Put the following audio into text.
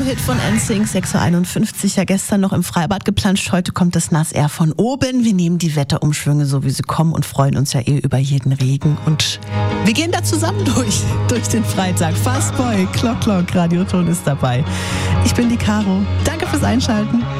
Hit von NSYNC, 6.51 Uhr. Ja, gestern noch im Freibad geplanscht, heute kommt das Nass eher von oben. Wir nehmen die Wetterumschwünge so, wie sie kommen und freuen uns ja über jeden Regen. Und wir gehen da zusammen durch den Freitag. Fastboy, Clock, Radioton ist dabei. Ich bin die Caro. Danke fürs Einschalten.